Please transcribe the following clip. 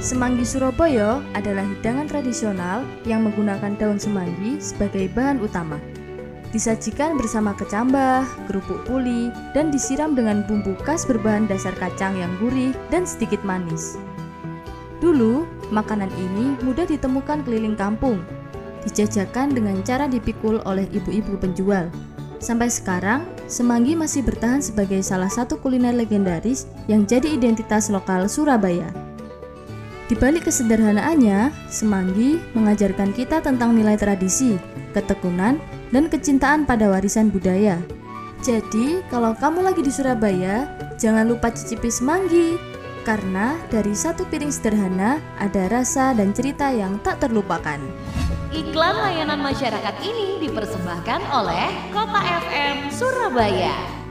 Semanggi Surabaya adalah hidangan tradisional yang menggunakan daun semanggi sebagai bahan utama. Disajikan bersama kecambah, kerupuk puli, dan disiram dengan bumbu khas berbahan dasar kacang yang gurih dan sedikit manis. Dulu, makanan ini mudah ditemukan keliling kampung. Dijajakan dengan cara dipikul oleh ibu-ibu penjual. Sampai sekarang, semanggi masih bertahan sebagai salah satu kuliner legendaris yang jadi identitas lokal Surabaya. Di balik kesederhanaannya, semanggi mengajarkan kita tentang nilai tradisi, ketekunan, dan kecintaan pada warisan budaya. Jadi, kalau kamu lagi di Surabaya, jangan lupa cicipi semanggi, karena dari satu piring sederhana ada rasa dan cerita yang tak terlupakan. Iklan layanan masyarakat ini dipersembahkan oleh Kota FM Surabaya.